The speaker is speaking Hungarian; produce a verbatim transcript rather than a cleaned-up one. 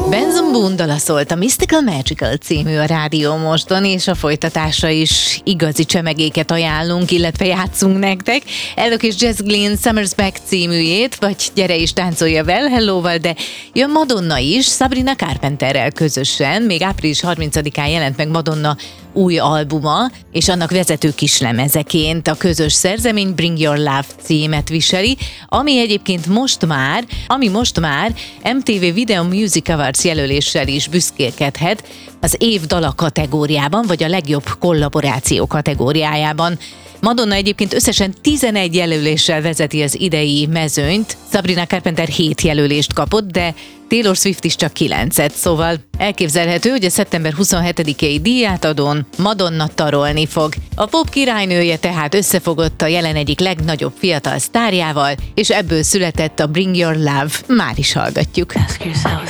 Benson Boone dala szólt a Mystical Magical című a Rádió Moston, és a folytatásra is igazi csemegéket ajánlunk, illetve játszunk nektek. Elok és Jess Glynne Summer's Back címűjét, vagy Gyere is táncolja Well Hello-val, de jön Madonna is, Sabrina Carpenterrel közösen. Még április harmincadikán jelent meg Madonna új albuma, és annak vezető kislemezeként a közös szerzemény Bring Your Love címet viseli, ami egyébként most már, ami most már em té vé Video Music Awards jelöléssel is büszkélkedhet az év dala kategóriában, vagy a legjobb kollaboráció kategóriájában. Madonna egyébként összesen tizenegy jelöléssel vezeti az idei mezőnyt, Sabrina Carpenter hét jelölést kapott, de Taylor Swift is csak kilencet, szóval elképzelhető, hogy a szeptember huszonhetedikei díjátadón Madonna tarolni fog. A pop királynője tehát összefogott a jelen egyik legnagyobb fiatal sztárjával, és ebből született a Bring Your Love, már is hallgatjuk.